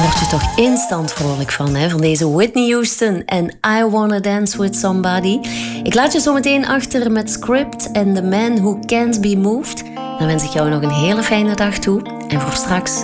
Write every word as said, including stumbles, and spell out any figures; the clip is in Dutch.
word je toch instant vrolijk van, hè? Van deze Whitney Houston en I Wanna Dance With Somebody. Ik laat je zo meteen achter met Script en The Man Who Can't Be Moved. Dan wens ik jou nog een hele fijne dag toe. En voor straks